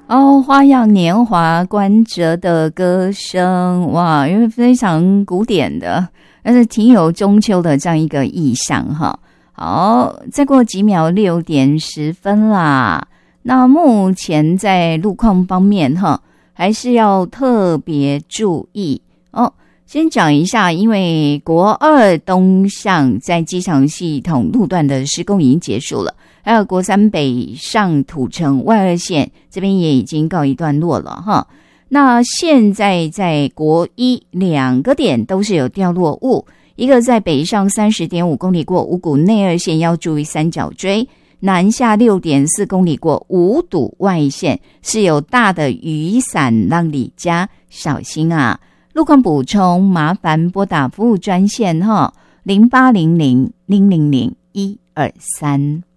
哦，花样年华，关喆的歌声，哇，因为非常古典的，但是挺有中秋的这样一个意象哈。好，再过几秒6:10啦。那目前在路况方面哈，还是要特别注意哦。先讲一下，因为国2东向在机场系统路段的施工已经结束了，还有国3北上土城外2线这边也已经告一段落了哈。那现在在国12个点都是有掉落物，一个在北上30.5公里过五股内2线要注意三角锥，南下6.4公里过五堵外线是有大的雨伞让你家小心啊。路况补充麻烦拨打服务专线哈，0800-000-123。